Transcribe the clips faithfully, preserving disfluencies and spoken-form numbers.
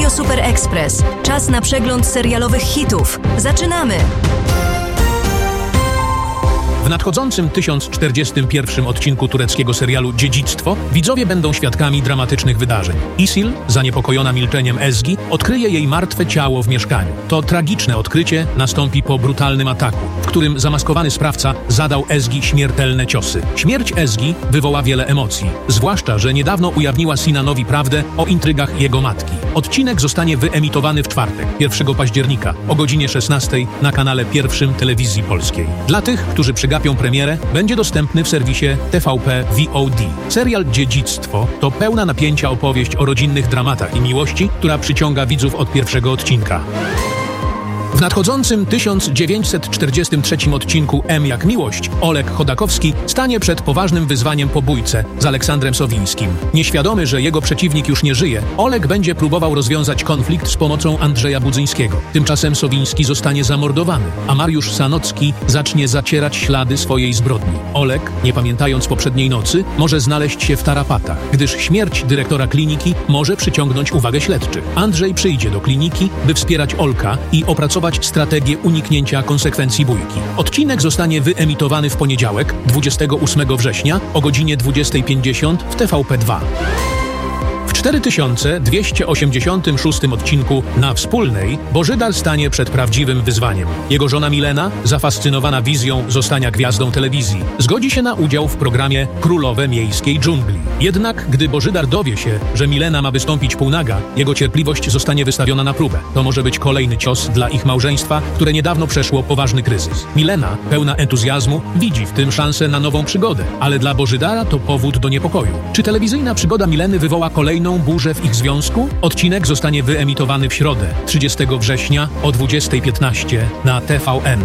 Radio Super Express. Czas na przegląd serialowych hitów. Zaczynamy! W nadchodzącym tysiąc czterdziestym pierwszym odcinku tureckiego serialu Dziedzictwo widzowie będą świadkami dramatycznych wydarzeń. Isil, zaniepokojona milczeniem Ezgi, odkryje jej martwe ciało w mieszkaniu. To tragiczne odkrycie nastąpi po brutalnym ataku, w którym zamaskowany sprawca zadał Ezgi śmiertelne ciosy. Śmierć Ezgi wywoła wiele emocji, zwłaszcza, że niedawno ujawniła Sinanowi prawdę o intrygach jego matki. Odcinek zostanie wyemitowany w czwartek, pierwszego października o godzinie szesnastej na kanale pierwszym Telewizji Polskiej. Dla tych, którzy przegapią premierę, będzie dostępny w serwisie T V P V O D. Serial Dziedzictwo to pełna napięcia opowieść o rodzinnych dramatach i miłości, która przyciąga widzów od pierwszego odcinka. W nadchodzącym tysiąc dziewięćset czterdziestym trzecim odcinku M jak miłość Oleg Chodakowski stanie przed poważnym wyzwaniem po bójce z Aleksandrem Sowińskim. Nieświadomy, że jego przeciwnik już nie żyje, Oleg będzie próbował rozwiązać konflikt z pomocą Andrzeja Budzyńskiego. Tymczasem Sowiński zostanie zamordowany, a Mariusz Sanocki zacznie zacierać ślady swojej zbrodni. Oleg, nie pamiętając poprzedniej nocy, może znaleźć się w tarapatach, gdyż śmierć dyrektora kliniki może przyciągnąć uwagę śledczych. Andrzej przyjdzie do kliniki, by wspierać Olka i opracować strategię uniknięcia konsekwencji bójki. Odcinek zostanie wyemitowany w poniedziałek, dwudziestego ósmego września o godzinie dwudziestej pięćdziesiąt w T V P dwa. W cztery tysiące dwieście osiemdziesiątym szóstym odcinku Na Wspólnej Bożydar stanie przed prawdziwym wyzwaniem. Jego żona Milena, zafascynowana wizją zostania gwiazdą telewizji, zgodzi się na udział w programie Królowe Miejskiej Dżungli. Jednak gdy Bożydar dowie się, że Milena ma wystąpić półnaga, jego cierpliwość zostanie wystawiona na próbę. To może być kolejny cios dla ich małżeństwa, które niedawno przeszło poważny kryzys. Milena, pełna entuzjazmu, widzi w tym szansę na nową przygodę, ale dla Bożydara to powód do niepokoju. Czy telewizyjna przygoda Mileny wywoła kolejną burzę w ich związku? Odcinek zostanie wyemitowany w środę, trzydziestego września o dwudziestej piętnaście na T V N.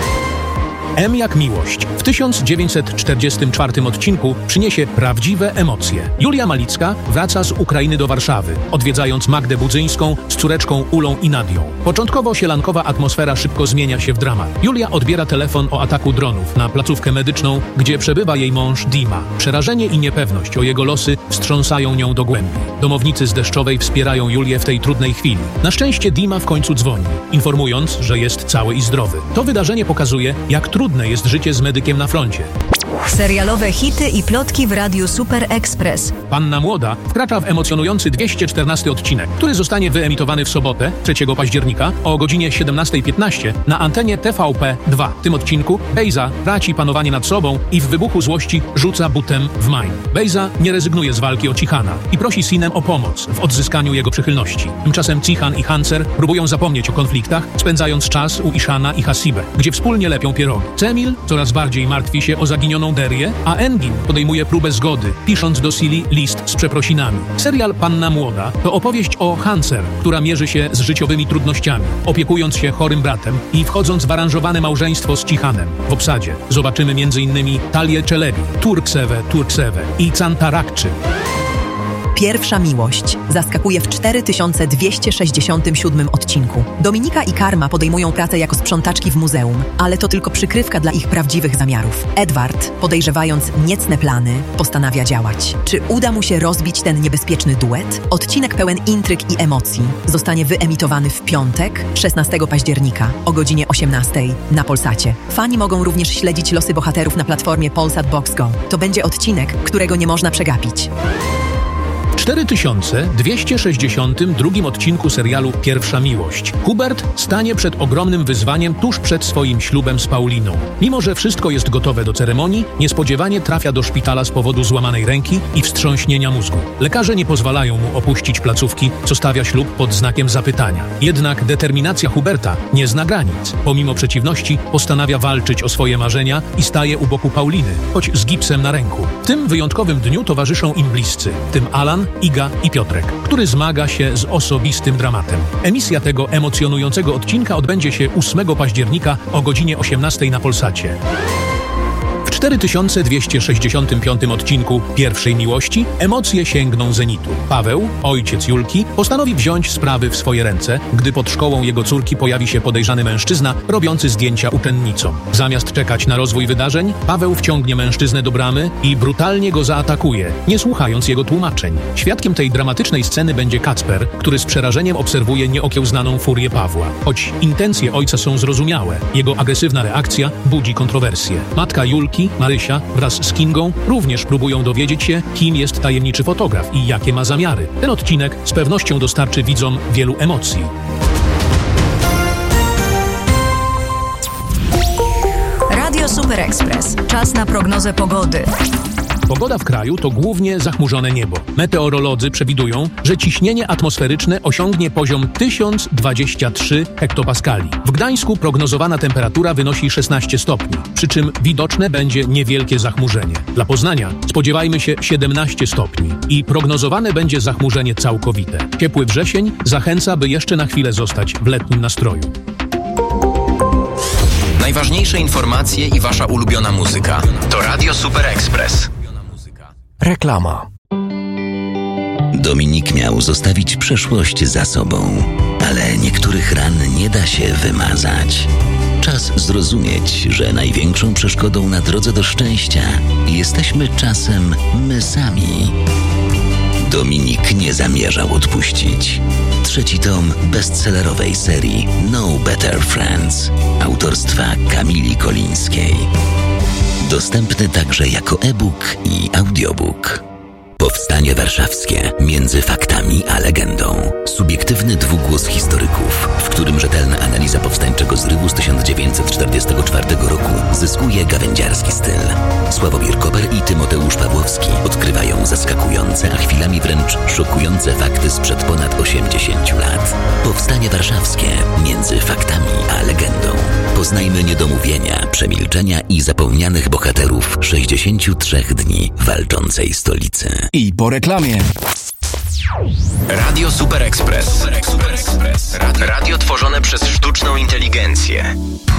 M jak miłość w tysiąc dziewięćset czterdziestym czwartym odcinku przyniesie prawdziwe emocje. Julia Malicka wraca z Ukrainy do Warszawy, odwiedzając Magdę Budzyńską z córeczką Ulą i Nadią. Początkowo sielankowa atmosfera szybko zmienia się w dramat. Julia odbiera telefon o ataku dronów na placówkę medyczną, gdzie przebywa jej mąż Dima. Przerażenie i niepewność o jego losy wstrząsają nią do głębi. Domownicy z Deszczowej wspierają Julię w tej trudnej chwili. Na szczęście Dima w końcu dzwoni, informując, że jest cały i zdrowy. To wydarzenie pokazuje, jak trudno Trudne jest życie z medykiem na froncie. Serialowe hity i plotki w Radiu Super Express. Panna Młoda wkracza w emocjonujący dwieście czternasty odcinek, który zostanie wyemitowany w sobotę, trzeciego października o godzinie siedemnastej piętnaście na antenie T V P dwa. W tym odcinku Bejza traci panowanie nad sobą i w wybuchu złości rzuca butem w Main. Bejza nie rezygnuje z walki o Cichana i prosi Sinem o pomoc w odzyskaniu jego przychylności. Tymczasem Cichan i Hancer próbują zapomnieć o konfliktach, spędzając czas u Ishana i Hasibę, gdzie wspólnie lepią pierogi. Cemil coraz bardziej martwi się o zaginioną Derię, a Engin podejmuje próbę zgody, pisząc do Sili list z przeprosinami. Serial Panna Młoda to opowieść o Hancer, która mierzy się z życiowymi trudnościami, opiekując się chorym bratem i wchodząc w aranżowane małżeństwo z Cichanem. W obsadzie zobaczymy między innymi Talię Czelebi, Turksewę Turksewę i Cantarakczy. Pierwsza miłość zaskakuje w cztery tysiące dwieście sześćdziesiątym siódmym odcinku. Dominika i Karma podejmują pracę jako sprzątaczki w muzeum, ale to tylko przykrywka dla ich prawdziwych zamiarów. Edward, podejrzewając niecne plany, postanawia działać. Czy uda mu się rozbić ten niebezpieczny duet? Odcinek pełen intryg i emocji zostanie wyemitowany w piątek, szesnastego października o godzinie osiemnastej na Polsacie. Fani mogą również śledzić losy bohaterów na platformie Polsat Box Go. To będzie odcinek, którego nie można przegapić. W cztery tysiące dwieście sześćdziesiątym drugim odcinku serialu Pierwsza miłość Hubert stanie przed ogromnym wyzwaniem tuż przed swoim ślubem z Pauliną. Mimo że wszystko jest gotowe do ceremonii, niespodziewanie trafia do szpitala z powodu złamanej ręki i wstrząśnienia mózgu. Lekarze nie pozwalają mu opuścić placówki, co stawia ślub pod znakiem zapytania. Jednak determinacja Huberta nie zna granic. Pomimo przeciwności postanawia walczyć o swoje marzenia i staje u boku Pauliny, choć z gipsem na ręku. W tym wyjątkowym dniu towarzyszą im bliscy, w tym Alan, Iga i Piotrek, który zmaga się z osobistym dramatem. Emisja tego emocjonującego odcinka odbędzie się ósmego października o godzinie osiemnastej na Polsacie. W cztery tysiące dwieście sześćdziesiątym piątym odcinku Pierwszej Miłości emocje sięgną zenitu. Paweł, ojciec Julki, postanowi wziąć sprawy w swoje ręce, gdy pod szkołą jego córki pojawi się podejrzany mężczyzna robiący zdjęcia uczennicom. Zamiast czekać na rozwój wydarzeń, Paweł wciągnie mężczyznę do bramy i brutalnie go zaatakuje, nie słuchając jego tłumaczeń. Świadkiem tej dramatycznej sceny będzie Kacper, który z przerażeniem obserwuje nieokiełznaną furię Pawła. Choć intencje ojca są zrozumiałe, jego agresywna reakcja budzi kontrowersje. Matka Julki, Marysia, wraz z Kingą również próbują dowiedzieć się, kim jest tajemniczy fotograf i jakie ma zamiary. Ten odcinek z pewnością dostarczy widzom wielu emocji. Radio Super Express. Czas na prognozę pogody. Pogoda w kraju to głównie zachmurzone niebo. Meteorolodzy przewidują, że ciśnienie atmosferyczne osiągnie poziom tysiąc dwadzieścia trzy hektopaskali. W Gdańsku prognozowana temperatura wynosi szesnaście stopni, przy czym widoczne będzie niewielkie zachmurzenie. Dla Poznania spodziewajmy się siedemnaście stopni i prognozowane będzie zachmurzenie całkowite. Ciepły wrzesień zachęca, by jeszcze na chwilę zostać w letnim nastroju. Najważniejsze informacje i wasza ulubiona muzyka to Radio Super Express. Reklama. Dominik miał zostawić przeszłość za sobą, ale niektórych ran nie da się wymazać. Czas zrozumieć, że największą przeszkodą na drodze do szczęścia jesteśmy czasem my sami. Dominik nie zamierzał odpuścić. Trzeci tom bestsellerowej serii No Better Friends autorstwa Kamili Kolińskiej. Dostępny także jako e-book i audiobook. Powstanie warszawskie między faktami a legendą. Subiektywny dwugłos historyków, w którym rzetelna analiza powstańczego zrywu z tysiąc dziewięćset czterdziestego czwartego roku zyskuje gawędziarski styl. Sławomir Koper i Tymoteusz Pawłowski odkrywają zaskakujące, a chwilami wręcz szokujące fakty sprzed ponad osiemdziesięciu lat. Powstanie warszawskie między faktami a legendą. Poznajmy niedomówienia, przemilczenia i zapomnianych bohaterów sześćdziesięciu trzech dni walczącej stolicy. I po reklamie. Radio Super Express. Radio tworzone przez sztuczną inteligencję.